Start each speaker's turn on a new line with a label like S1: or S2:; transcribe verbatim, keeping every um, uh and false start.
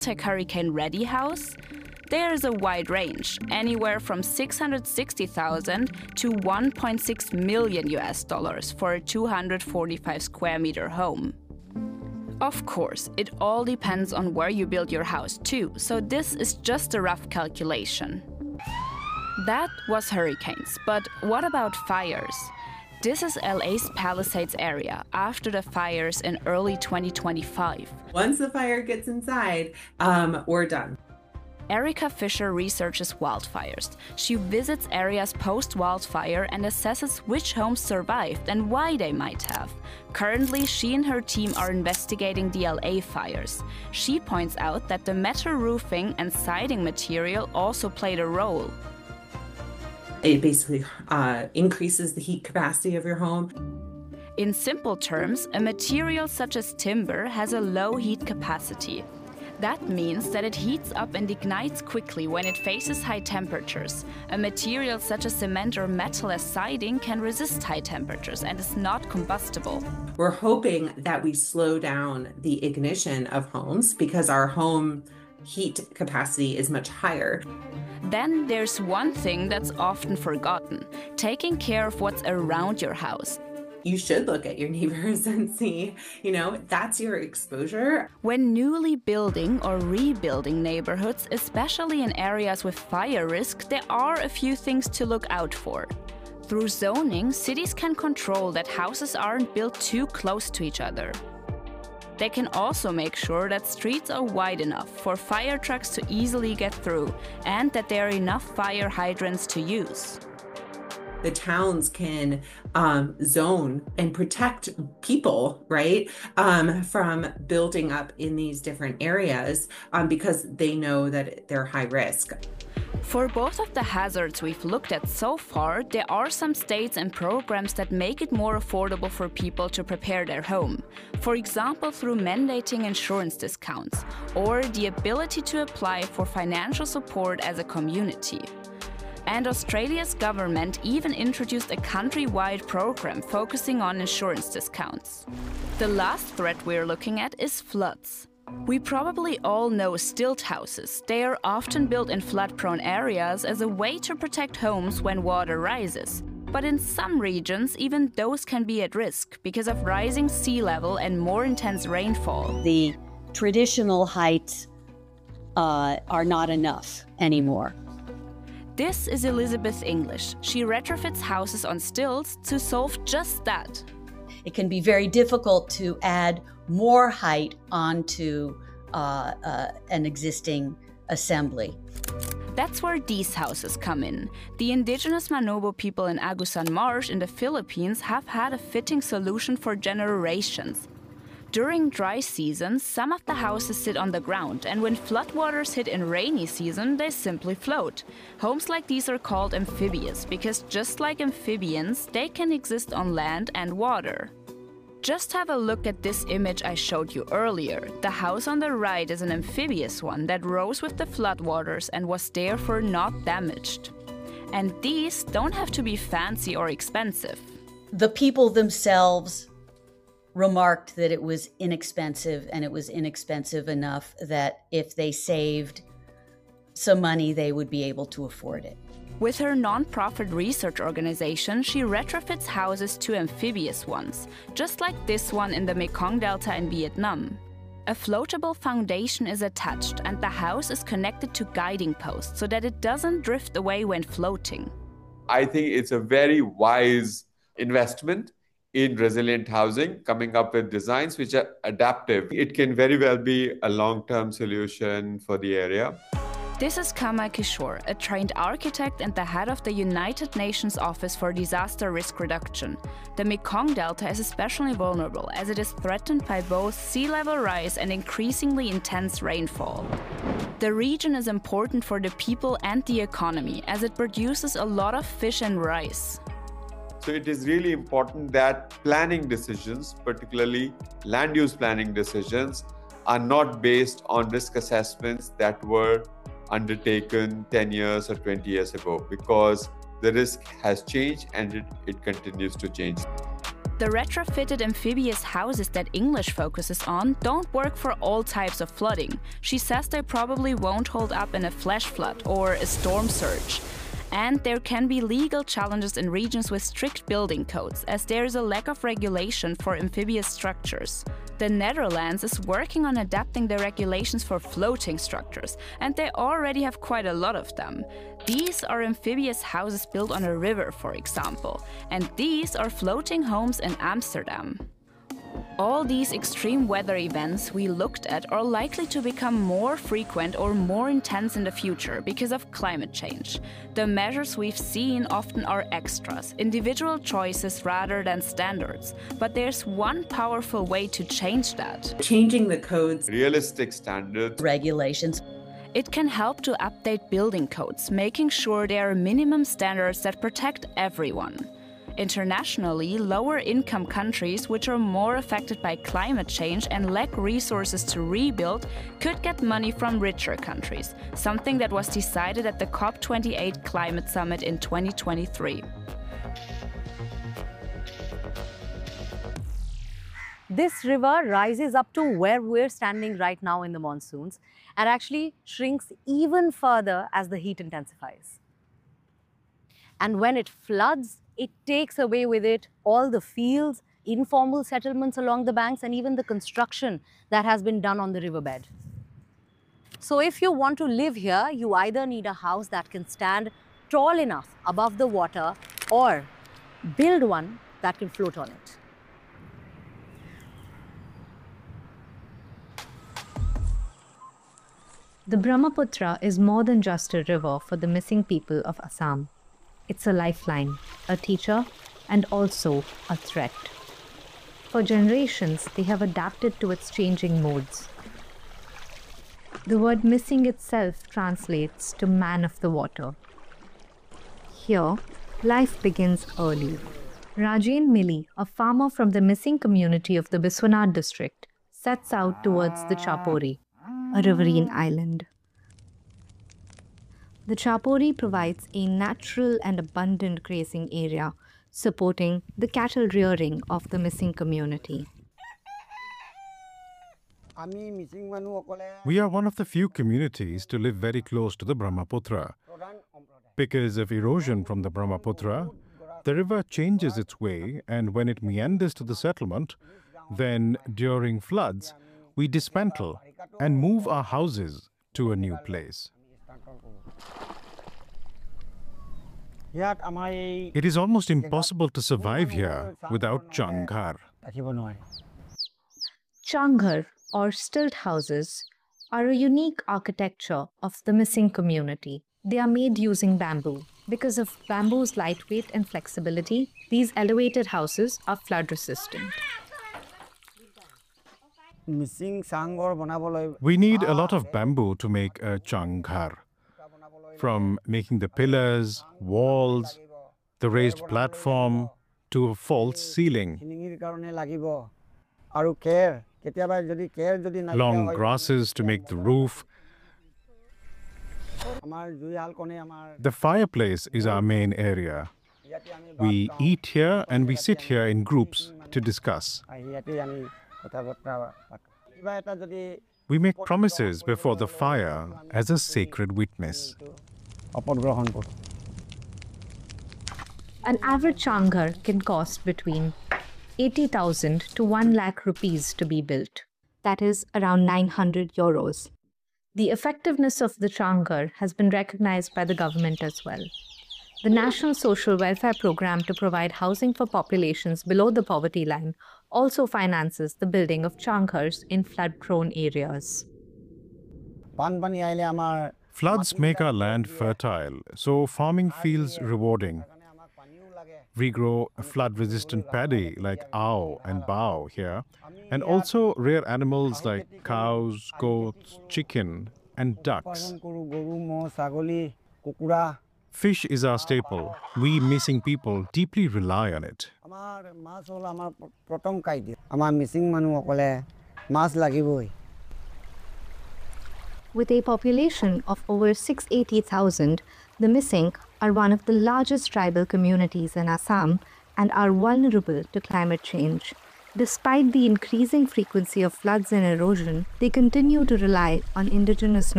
S1: Tech hurricane-ready house? There is a wide range, anywhere from six hundred sixty thousand to one point six million U S dollars for a two hundred forty-five square meter home. Of course, it all depends on where you build your house too, so this is just a rough calculation. That was hurricanes, but what about fires? This is L A's Palisades area after the fires in early twenty twenty-five.
S2: Once the fire gets inside, um, we're done.
S1: Erica Fisher researches wildfires. She visits areas post-wildfire and assesses which homes survived and why they might have. Currently, she and her team are investigating the L A fires. She points out that the metal roofing and siding material also played a role.
S2: It basically uh, increases the heat capacity of your home.
S1: In simple terms, a material such as timber has a low heat capacity. That means that it heats up and ignites quickly when it faces high temperatures. A material such as cement or metal as siding can resist high temperatures and is not combustible.
S2: We're hoping that we slow down the ignition of homes because our home heat capacity is much higher.
S1: Then there's one thing that's often forgotten: taking care of what's around your house.
S2: You should look at your neighbors and see, you know, that's your exposure.
S1: When newly building or rebuilding neighborhoods, especially in areas with fire risk, there are a few things to look out for. Through zoning, cities can control that houses aren't built too close to each other. They can also make sure that streets are wide enough for fire trucks to easily get through and that there are enough fire hydrants to use.
S2: The towns can um, zone and protect people, right, um, from building up in these different areas um, because they know that they're high risk.
S1: For both of the hazards we've looked at so far, there are some states and programs that make it more affordable for people to prepare their home. For example, through mandating insurance discounts or the ability to apply for financial support as a community. And Australia's government even introduced a country-wide program focusing on insurance discounts. The last threat we're looking at is floods. We probably all know stilt houses. They are often built in flood-prone areas as a way to protect homes when water rises. But in some regions, even those can be at risk because of rising sea level and more intense rainfall.
S3: The traditional heights uh, are not enough anymore.
S1: This is Elizabeth English. She retrofits houses on stilts to solve just that.
S3: It can be very difficult to add more height onto uh, uh, an existing assembly.
S1: That's where these houses come in. The indigenous Manobo people in Agusan Marsh in the Philippines have had a fitting solution for generations. During dry seasons, some of the houses sit on the ground, and when floodwaters hit in rainy season, they simply float. Homes like these are called amphibious because just like amphibians, they can exist on land and water. Just have a look at this image I showed you earlier. The house on the right is an amphibious one that rose with the floodwaters and was therefore not damaged. And these don't have to be fancy or expensive.
S3: The people themselves remarked that it was inexpensive, and it was inexpensive enough that if they saved some money, they would be able to afford it.
S1: With her non-profit research organization, she retrofits houses to amphibious ones, just like this one in the Mekong Delta in Vietnam. A floatable foundation is attached, and the house is connected to guiding posts so that it doesn't drift away when floating.
S4: I think it's a very wise investment in resilient housing, coming up with designs which are adaptive. It can very well be a long-term solution for the area.
S1: This is Kamai Kishore, a trained architect and the head of the United Nations Office for Disaster Risk Reduction. The Mekong Delta is especially vulnerable as it is threatened by both sea level rise and increasingly intense rainfall. The region is important for the people and the economy as it produces a lot of fish and rice.
S4: So it is really important that planning decisions, particularly land use planning decisions, are not based on risk assessments that were undertaken ten years or twenty years ago, because the risk has changed and it, it continues to change.
S1: The retrofitted amphibious houses that English focuses on don't work for all types of flooding. She says they probably won't hold up in a flash flood or a storm surge. And there can be legal challenges in regions with strict building codes, as there is a lack of regulation for amphibious structures. The Netherlands is working on adapting the regulations for floating structures, and they already have quite a lot of them. These are amphibious houses built on a river, for example, and these are floating homes in Amsterdam. All these extreme weather events we looked at are likely to become more frequent or more intense in the future because of climate change. The measures we've seen often are extras, individual choices rather than standards. But there's one powerful way to change that.
S2: Changing the codes.
S4: Realistic standards.
S3: Regulations.
S1: It can help to update building codes, making sure there are minimum standards that protect everyone. Internationally, lower-income countries, which are more affected by climate change and lack resources to rebuild, could get money from richer countries, something that was decided at the COP twenty-eight Climate Summit in twenty twenty-three.
S5: This river rises up to where we're standing right now in the monsoons and actually shrinks even further as the heat intensifies. And when it floods, it takes away with it all the fields, informal settlements along the banks, and even the construction that has been done on the riverbed. So if you want to live here, you either need a house that can stand tall enough above the water or build one that can float on it.
S6: The Brahmaputra is more than just a river for the missing people of Assam. It's a lifeline, a teacher, and also a threat. For generations, they have adapted to its changing modes. The word missing itself translates to man of the water. Here, life begins early. Rajen Mili, a farmer from the missing community of the Biswanath district, sets out towards the Chapori, a riverine island. The Chapori provides a natural and abundant grazing area, supporting the cattle rearing of the missing community.
S7: We are one of the few communities to live very close to the Brahmaputra. Because of erosion from the Brahmaputra, the river changes its way, and when it meanders to the settlement, then during floods, we dismantle and move our houses to a new place. It is almost impossible to survive here without changhar.
S6: Changhar, or stilt houses, are a unique architecture of the missing community. They are made using bamboo. Because of bamboo's lightweight and flexibility, these elevated houses are flood resistant.
S7: We need a lot of bamboo to make a changhar. From making the pillars, walls, the raised platform, to a false ceiling. Long grasses to make the roof. The fireplace is our main area. We eat here and we sit here in groups to discuss. We make promises before the fire as a sacred witness.
S6: An average changhar can cost between eighty thousand to one lakh rupees to be built. That is around nine hundred euros. The effectiveness of the changhar has been recognized by the government as well. The National Social Welfare Program to provide housing for populations below the poverty line also finances the building of changhars in flood-prone areas.
S7: Floods make our land fertile, so farming feels rewarding. We grow flood-resistant paddy like aw and bao here, and also rare animals like cows, goats, chicken, and ducks. Fish is our staple. We missing people deeply rely on it.
S6: With a population of over six hundred eighty thousand, the missing are one of the largest tribal communities in Assam and are vulnerable to climate change. Despite the increasing frequency of floods and erosion, they continue to rely on indigenous